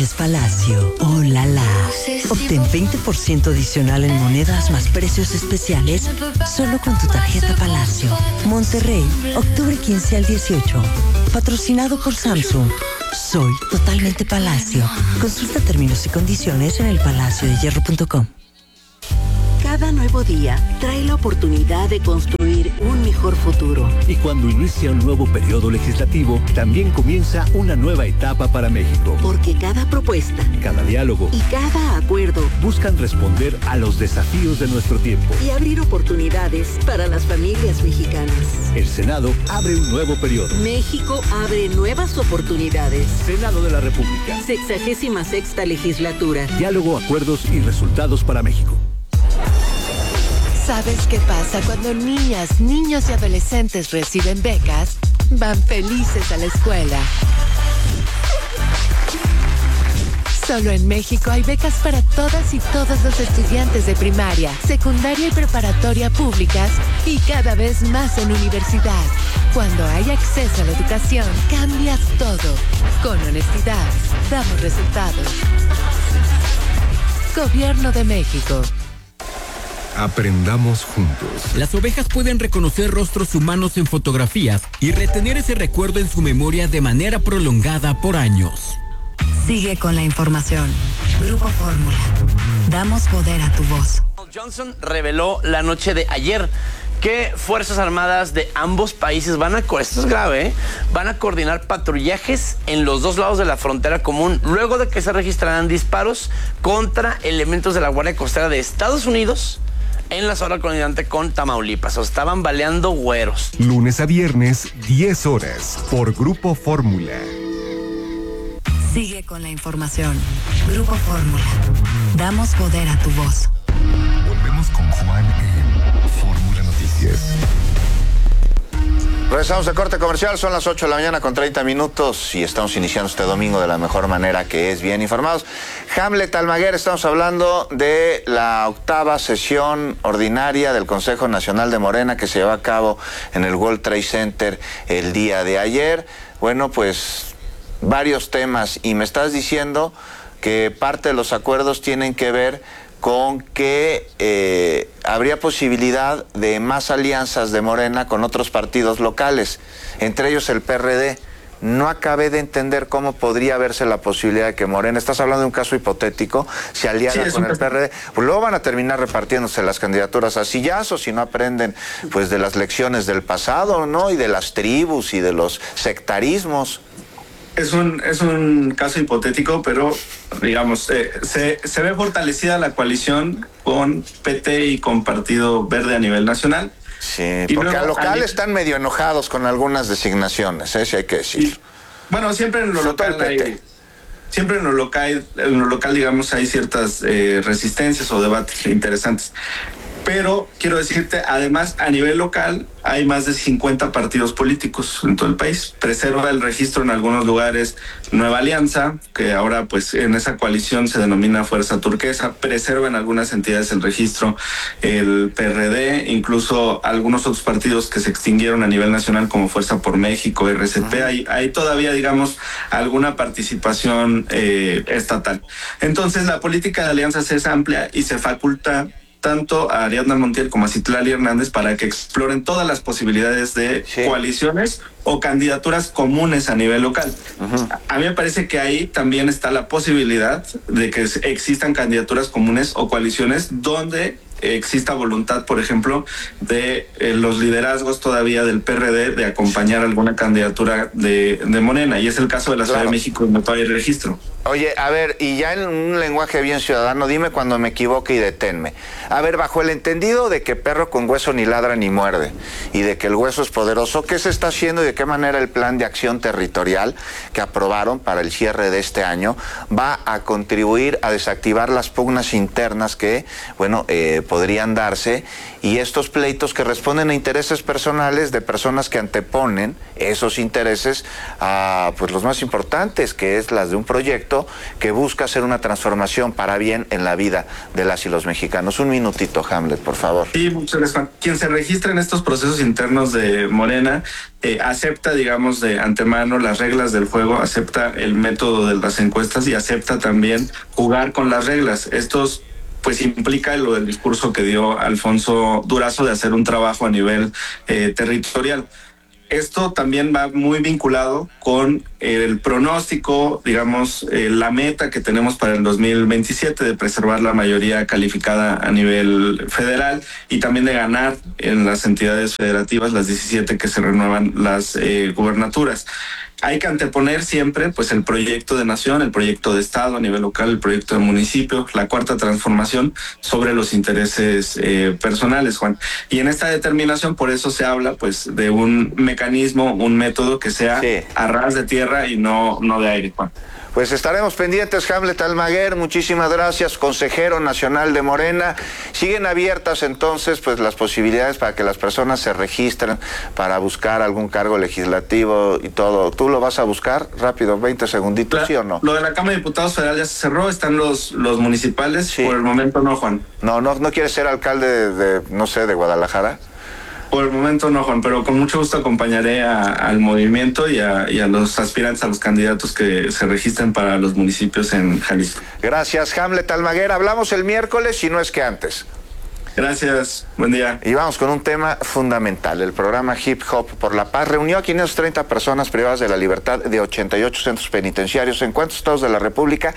es Palacio. ¡Oh, la la! Obtén 20% adicional en monedas más precios especiales solo con tu tarjeta Palacio. Monterrey, octubre 15 al 18. Patrocinado por Samsung. Soy totalmente Palacio. Consulta términos y condiciones en elpalaciodehierro.com. Cada nuevo día trae la oportunidad de construir un mejor futuro. Y cuando inicia un nuevo periodo legislativo, también comienza una nueva etapa para México. Porque cada propuesta, cada diálogo y cada acuerdo buscan responder a los desafíos de nuestro tiempo y abrir oportunidades para las familias mexicanas. El Senado abre un nuevo periodo. México abre nuevas oportunidades. Senado de la República. 66ª legislatura. Diálogo, acuerdos y resultados para México. ¿Sabes qué pasa cuando niñas, niños y adolescentes reciben becas? Van felices a la escuela. Solo en México hay becas para todas y todos los estudiantes de primaria, secundaria y preparatoria públicas y cada vez más en universidad. Cuando hay acceso a la educación, cambias todo. Con honestidad, damos resultados. Gobierno de México. Aprendamos juntos. Las ovejas pueden reconocer rostros humanos en fotografías y retener ese recuerdo en su memoria de manera prolongada por años. Sigue con la información. Grupo Fórmula. Damos poder a tu voz. Johnson reveló la noche de ayer que Fuerzas Armadas de ambos países esto es grave, van a coordinar patrullajes en los dos lados de la frontera común luego de que se registrarán disparos contra elementos de la Guardia Costera de Estados Unidos en la zona colindante con Tamaulipas. O estaban baleando güeros. Lunes a viernes, 10 horas, por Grupo Fórmula. Sigue con la información. Grupo Fórmula. Damos poder a tu voz. Volvemos con Juan en Fórmula Noticias. Regresamos de corte comercial, son las 8 de la mañana con 30 minutos y estamos iniciando este domingo de la mejor manera, que es bien informados. Hamlet Almaguer, estamos hablando de la 8ª sesión ordinaria del Consejo Nacional de Morena que se llevó a cabo en el World Trade Center el día de ayer. Bueno, pues varios temas, y me estás diciendo que parte de los acuerdos tienen que ver con que habría posibilidad de más alianzas de Morena con otros partidos locales, entre ellos el PRD. No acabé de entender cómo podría verse la posibilidad de que Morena, estás hablando de un caso hipotético, se aliara con el PRD, pues luego van a terminar repartiéndose las candidaturas a sillazos si no aprenden pues de las lecciones del pasado, ¿no? Y de las tribus y de los sectarismos. Es un caso hipotético, pero digamos, se ve fortalecida la coalición con PT y con Partido Verde a nivel nacional. Sí, y porque luego, al local están medio enojados con algunas designaciones, si hay que decir. Bueno, siempre en lo local digamos, hay ciertas resistencias o debates interesantes. Pero quiero decirte, además, a nivel local hay más de 50 partidos políticos en todo el país. Preserva el registro en algunos lugares Nueva Alianza, que ahora pues en esa coalición se denomina Fuerza Turquesa. Preserva en algunas entidades el registro el PRD, incluso algunos otros partidos que se extinguieron a nivel nacional como Fuerza por México, RCP. Hay todavía, digamos, alguna participación estatal. Entonces la política de alianzas es amplia y se faculta tanto a Ariadna Montiel como a Citlali Hernández para que exploren todas las posibilidades de coaliciones o candidaturas comunes a nivel local. A mí me parece que ahí también está la posibilidad de que existan candidaturas comunes o coaliciones donde exista voluntad, por ejemplo, de los liderazgos todavía del PRD de acompañar alguna candidatura de Morena, y es el caso de la Ciudad de México, donde todavía hay registro. Oye, a ver, y ya en un lenguaje bien ciudadano, dime cuando me equivoque y deténme. A ver, bajo el entendido de que perro con hueso ni ladra ni muerde, y de que el hueso es poderoso, ¿qué se está haciendo y de qué manera el plan de acción territorial que aprobaron para el cierre de este año va a contribuir a desactivar las pugnas internas que, bueno, podrían darse, y estos pleitos que responden a intereses personales de personas que anteponen esos intereses a pues los más importantes, que es las de un proyecto que busca hacer una transformación para bien en la vida de las y los mexicanos. Un minutito, Hamlet, por favor. Sí, muchas gracias, Juan. Quien se registra en estos procesos internos de Morena acepta, digamos, de antemano las reglas del juego, acepta el método de las encuestas y acepta también jugar con las reglas. Estos pues implica lo del discurso que dio Alfonso Durazo de hacer un trabajo a nivel territorial. Esto también va muy vinculado con el pronóstico, digamos, la meta que tenemos para el 2027 de preservar la mayoría calificada a nivel federal y también de ganar en las entidades federativas, las 17 que se renuevan las gubernaturas. Hay que anteponer siempre pues el proyecto de nación, el proyecto de Estado a nivel local, el proyecto de municipio, la cuarta transformación sobre los intereses personales, Juan. Y en esta determinación por eso se habla pues de un mecanismo, un método que sea a ras de tierra y no de aire, Juan. Pues estaremos pendientes. Hamlet Almaguer, muchísimas gracias, consejero nacional de Morena. Siguen abiertas entonces pues las posibilidades para que las personas se registren para buscar algún cargo legislativo y todo. ¿Tú lo vas a buscar? Rápido, 20 segunditos, ¿sí o no? Lo de la Cámara de Diputados Federal ya se cerró, están los municipales, por el momento no, Juan. No quieres ser alcalde de no sé, de Guadalajara. Por el momento no, Juan, pero con mucho gusto acompañaré al movimiento y a los aspirantes, a los candidatos que se registren para los municipios en Jalisco. Gracias, Hamlet Almaguer. Hablamos el miércoles, si no es que antes. Gracias, buen día. Y vamos con un tema fundamental. El programa Hip Hop por la Paz reunió a 530 personas privadas de la libertad de 88 centros penitenciarios. ¿En cuántos estados de la República?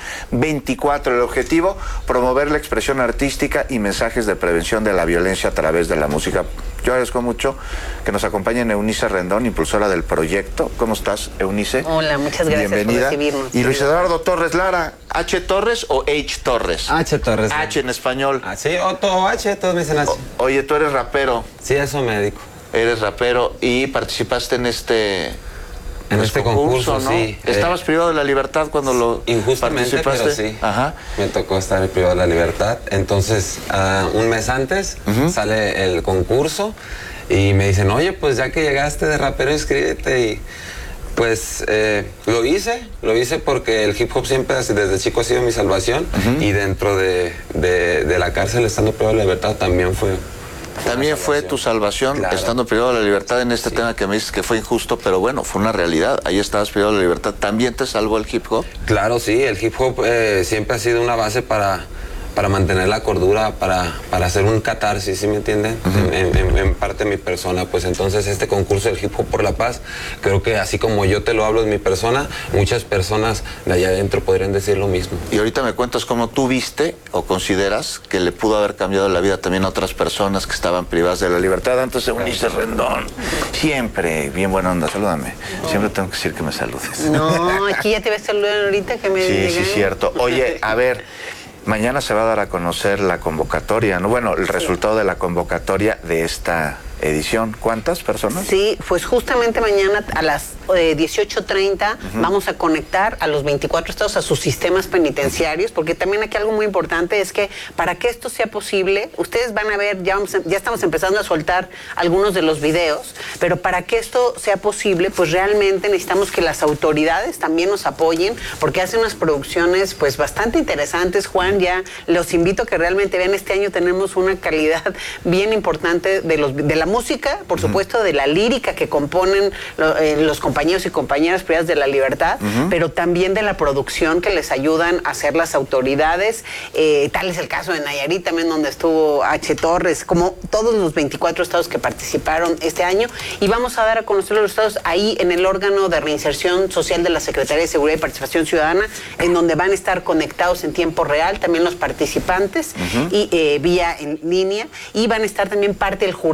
24. El objetivo, promover la expresión artística y mensajes de prevención de la violencia a través de la música. Yo agradezco mucho que nos acompañe Eunice Rendón, impulsora del proyecto. ¿Cómo estás, Eunice? Hola, muchas gracias. Bienvenida. Por recibirnos. Y Luis Eduardo Torres Lara, ¿H Torres o H Torres? H Torres. H en español. Sí, Otto H, todos me dicen H. Oye, tú eres rapero. Sí, eso me dedico. Eres rapero y participaste en este concurso, ¿no? sí. ¿Estabas privado de la libertad cuando lo injustamente, participaste? Pero sí. Ajá. Me tocó estar privado de la libertad. Entonces, un mes antes sale el concurso y me dicen, oye, pues ya que llegaste de rapero, inscríbete. Y pues lo hice porque el hip hop siempre desde chico ha sido mi salvación y dentro de la cárcel, estando privado de la libertad, también fue... También fue tu salvación, claro, estando privado de la libertad en este tema que me dices que fue injusto, pero bueno, fue una realidad. Ahí estabas privado de la libertad. ¿También te salvó el hip hop? Claro, sí, el hip hop siempre ha sido una base para mantener la cordura, para hacer un catarsis, ¿sí me entienden? En parte mi persona, pues entonces este concurso del Hip Hop por la Paz, creo que así como yo te lo hablo en mi persona, muchas personas de allá adentro podrían decir lo mismo. Y ahorita me cuentas cómo tú viste o consideras que le pudo haber cambiado la vida también a otras personas que estaban privadas de la libertad. Antes de Eunice Rendón, siempre bien buena onda, salúdame. Siempre tengo que decir que me saludes. No, aquí ya te ves saludando ahorita que me Sí, sí, cierto. Oye, a ver, mañana se va a dar a conocer la convocatoria, ¿no? Bueno, el resultado de la convocatoria de esta edición. ¿Cuántas personas? Sí, pues justamente mañana a las 18:30 vamos a conectar a los 24 estados a sus sistemas penitenciarios, porque también aquí algo muy importante es que para que esto sea posible, ustedes van a ver, ya estamos empezando a soltar algunos de los videos, pero para que esto sea posible, pues realmente necesitamos que las autoridades también nos apoyen, porque hacen unas producciones pues bastante interesantes. Juan, ya los invito a que realmente vean, este año tenemos una calidad bien importante de la música, por supuesto, de la lírica que componen los compañeros y compañeras privadas de la libertad, pero también de la producción que les ayudan a hacer las autoridades. Tal es el caso de Nayarit también, donde estuvo H Torres, como todos los 24 estados que participaron este año, y vamos a dar a conocer los estados ahí en el órgano de reinserción social de la Secretaría de Seguridad y Participación Ciudadana, en donde van a estar conectados en tiempo real también los participantes y vía en línea, y van a estar también parte del jurado. Tú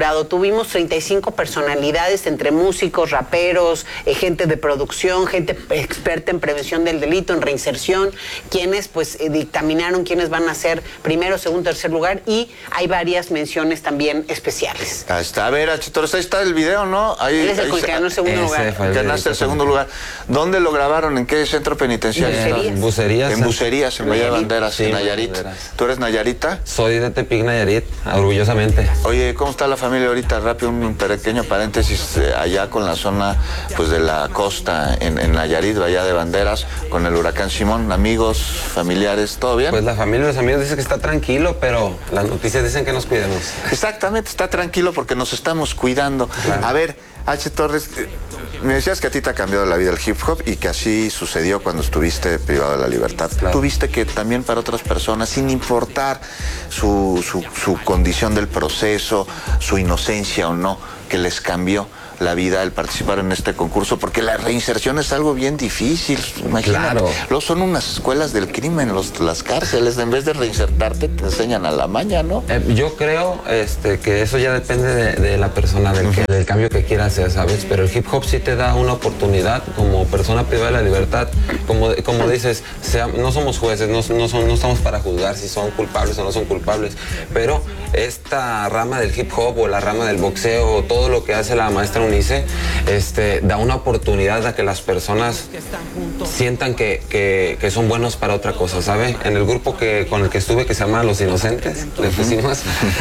tuvimos 35 personalidades entre músicos, raperos, gente de producción, gente experta en prevención del delito, en reinserción, quienes pues dictaminaron quiénes van a ser primero, segundo, tercer lugar, y hay varias menciones también especiales. Ahí está, a ver, H. Torres, ahí está el video, ¿no? Ahí, él es el que ganó el segundo lugar. Ganaste el segundo lugar. ¿Dónde lo grabaron? ¿En qué centro penitenciario? En Bucerías. En Bucerías, en Bahía de Banderas, sí, en Nayarit. ¿Tú eres Nayarita? Soy de Tepic, Nayarit, orgullosamente. Oye, ¿cómo está la familia ahorita? Rápido, un pequeño paréntesis, allá con la zona pues de la costa en Nayarit, Bahía de Banderas, con el huracán Simón, amigos, familiares, ¿todo bien? Pues la familia y los amigos dicen que está tranquilo, pero las noticias dicen que nos cuidemos. Exactamente, está tranquilo porque nos estamos cuidando. Claro. A ver, H. Torres, me decías que a ti te ha cambiado la vida el hip hop y que así sucedió cuando estuviste privado de la libertad. Claro. Tú viste que también para otras personas, sin importar su condición del proceso, su inocencia o no, que les cambió la vida el participar en este concurso, porque la reinserción es algo bien difícil, imagínate. Claro. Luego son unas escuelas del crimen, las cárceles, en vez de reinsertarte te enseñan a la maña, ¿no? Yo creo que eso ya depende de la persona, del cambio que quiera hacer, ¿sabes? Pero el hip hop sí te da una oportunidad como persona privada de la libertad, como dices, no somos jueces, no estamos para juzgar si son culpables o no son culpables, pero esta rama del hip hop o la rama del boxeo o todo lo que hace la maestra Unice, da una oportunidad a que las personas sientan que son buenos para otra cosa, ¿sabe? En el grupo con el que estuve, que se llama Los Inocentes, le pusimos,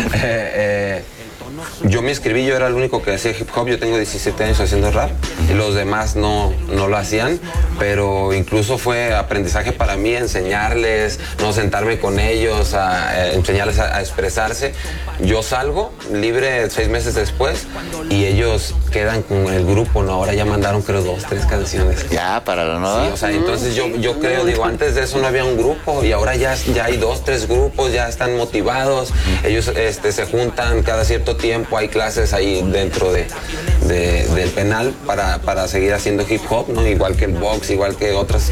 yo me inscribí, yo era el único que hacía hip hop, yo tengo 17 años haciendo rap, y los demás no lo hacían, pero incluso fue aprendizaje para mí enseñarles, no sentarme con ellos, enseñarles a expresarse. Yo salgo libre 6 meses después y ellos quedan con el grupo, ¿no? Ahora ya mandaron creo 2, 3 canciones. Ya, para la nueva. Sí, o sea, entonces yo creo, antes de eso no había un grupo y ahora ya hay 2, 3 grupos, ya están motivados, ellos se juntan cada cierto tiempo, hay clases ahí dentro del penal para seguir haciendo hip hop, ¿no? Igual que el box, igual que otras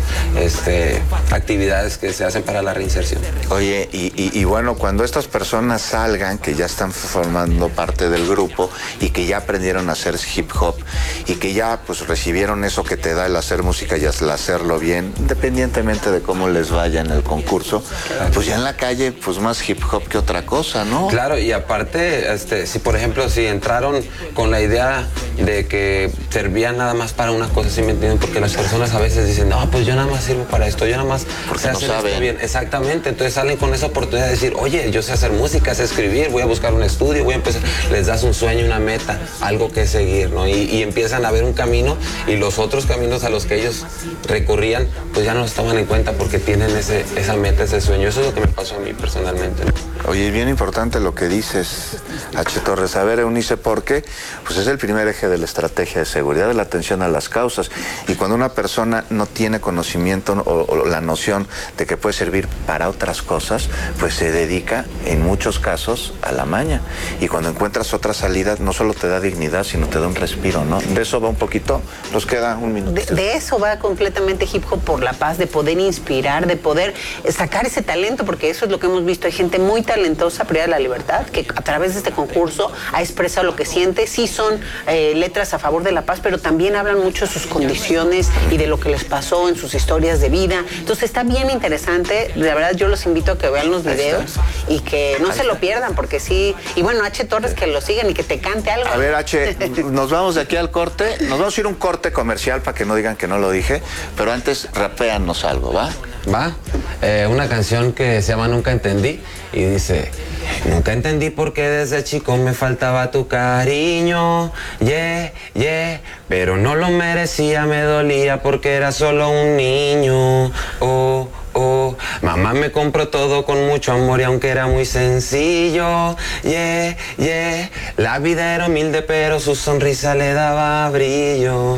actividades que se hacen para la reinserción. Oye, y bueno, cuando estas personas salgan, que ya están formando parte del grupo y que ya aprendieron a hacer hip hop y que ya pues recibieron eso que te da el hacer música y el hacerlo bien, independientemente de cómo les vaya en el concurso, pues ya en la calle pues más hip hop que otra cosa, ¿no? Claro, y aparte, si por ejemplo, si entraron con la idea de que servían nada más para una cosa, ¿sí me entienden? Porque las personas a veces dicen, no, pues yo nada más sirvo para esto, yo nada más porque sé no hacer saben. esto bien. Exactamente, entonces salen con esa oportunidad de decir, oye, yo sé hacer música, sé escribir, voy a buscar un estudio, voy a empezar. Les das un sueño, una meta, algo que seguir, ¿no? Y empiezan a ver un camino y los otros caminos a los que ellos recurrían, pues ya no los toman en cuenta porque tienen esa meta, ese sueño. Eso es lo que me pasó a mí personalmente, ¿no? Oye, bien importante lo que dices, H. Torres. A ver, Eunice, ¿por qué? Pues es el primer eje de la estrategia de seguridad, de la atención a las causas. Y cuando una persona no tiene conocimiento o la noción de que puede servir para otras cosas, pues se dedica, en muchos casos, a la maña. Y cuando encuentras otra salida, no solo te da dignidad, sino te da un respiro, ¿no? De eso va un poquito, nos queda un minuto. De eso va completamente Hip Hop por la Paz, de poder inspirar, de poder sacar ese talento, porque eso es lo que hemos visto. Hay gente muy talentosa, privada de la libertad, que a través de este concurso ha expresado lo que siente. Sí son letras a favor de la paz, pero también hablan mucho de sus condiciones y de lo que les pasó en sus historias de vida. Entonces está bien interesante. De verdad, yo los invito a que vean los videos y que no se lo pierdan, porque sí. Y bueno, H. Torres, que lo sigan y que te cante algo. A ver, H, nos vamos de aquí al corte. Nos vamos a ir a un corte comercial para que no digan que no lo dije, pero antes rapéanos algo, ¿va? Va, una canción que se llama Nunca Entendí y dice: nunca entendí por qué desde chico me faltaba tu cariño, yeah, yeah, pero no lo merecía, me dolía porque era solo un niño, oh, oh, mamá me compró todo con mucho amor y aunque era muy sencillo, yeah, yeah, la vida era humilde pero su sonrisa le daba brillo.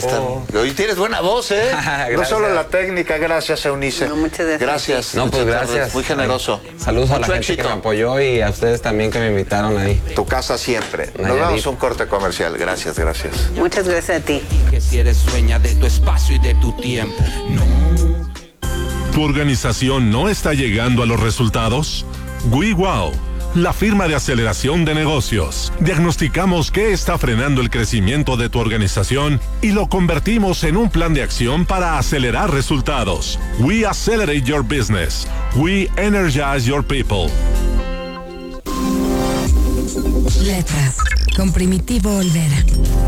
Hoy tienes buena voz, ¿eh? No solo la técnica, gracias, Eunice. No, muchas gracias. Gracias. No, pues gracias. Muy generoso. Saludos a la gente que me apoyó y a ustedes también que me invitaron ahí. Tu casa siempre. Nos vamos a un corte comercial. Gracias, gracias. Muchas gracias a ti. Que si eres dueña de tu espacio y de tu tiempo. No. ¿Tu organización no está llegando a los resultados? WeWow, la firma de aceleración de negocios. Diagnosticamos qué está frenando el crecimiento de tu organización y lo convertimos en un plan de acción para acelerar resultados. We accelerate your business. We energize your people. Letras, con Primitivo Olvera.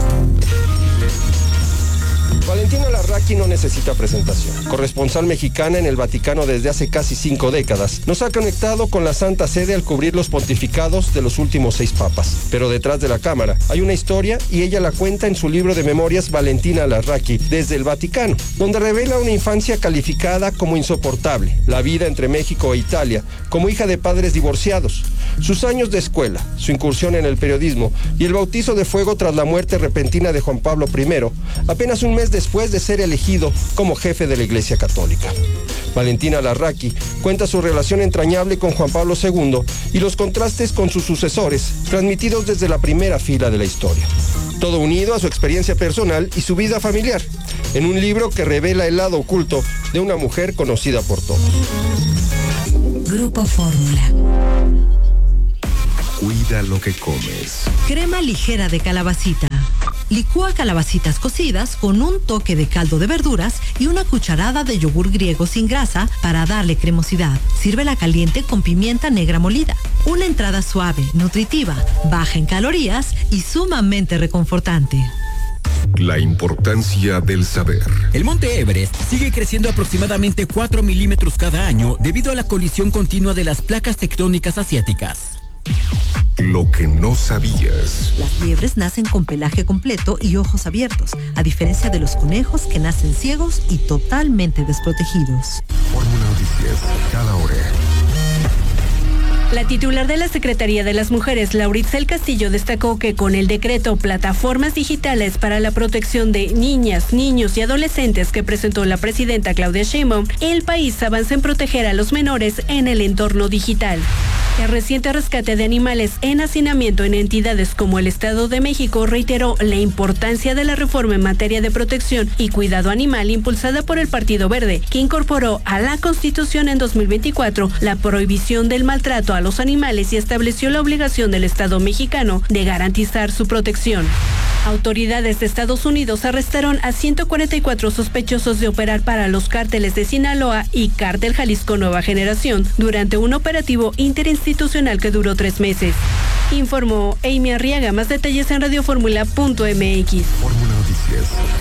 Valentina Larraqui no necesita presentación. Corresponsal mexicana en el Vaticano desde hace casi 5 décadas, nos ha conectado con la Santa Sede al cubrir los pontificados de los últimos 6 papas. Pero detrás de la cámara hay una historia y ella la cuenta en su libro de memorias Valentina Larraqui desde el Vaticano, donde revela una infancia calificada como insoportable, la vida entre México e Italia, como hija de padres divorciados, sus años de escuela, su incursión en el periodismo y el bautizo de fuego tras la muerte repentina de Juan Pablo I, apenas un mes después de ser elegido como jefe de la Iglesia Católica. Valentina Larraqui cuenta su relación entrañable con Juan Pablo II y los contrastes con sus sucesores, transmitidos desde la primera fila de la historia. Todo unido a su experiencia personal y su vida familiar, en un libro que revela el lado oculto de una mujer conocida por todos. Grupo Fórmula. Cuida lo que comes. Crema ligera de calabacita. Licúa calabacitas cocidas con un toque de caldo de verduras y una cucharada de yogur griego sin grasa para darle cremosidad. Sírvela caliente con pimienta negra molida. Una entrada suave, nutritiva, baja en calorías y sumamente reconfortante. La importancia del saber. El monte Everest sigue creciendo aproximadamente 4 milímetros cada año debido a la colisión continua de las placas tectónicas asiáticas. Lo que no sabías. Las liebres nacen con pelaje completo y ojos abiertos, a diferencia de los conejos que nacen ciegos y totalmente desprotegidos. Fórmula Noticias, cada hora. La titular de la Secretaría de las Mujeres, Lauritzel Castillo, destacó que con el decreto Plataformas Digitales para la Protección de Niñas, Niños y Adolescentes que presentó la presidenta Claudia Sheinbaum, el país avanza en proteger a los menores en el entorno digital. El reciente rescate de animales en hacinamiento en entidades como el Estado de México reiteró la importancia de la reforma en materia de protección y cuidado animal impulsada por el Partido Verde, que incorporó a la Constitución en 2024 la prohibición del maltrato a los animales y estableció la obligación del Estado mexicano de garantizar su protección. Autoridades de Estados Unidos arrestaron a 144 sospechosos de operar para los cárteles de Sinaloa y Cártel Jalisco Nueva Generación durante un operativo interinstitucional que duró 3 meses. Informó Amy Arriaga. Más detalles en radioformula.mx. Fórmula Noticias.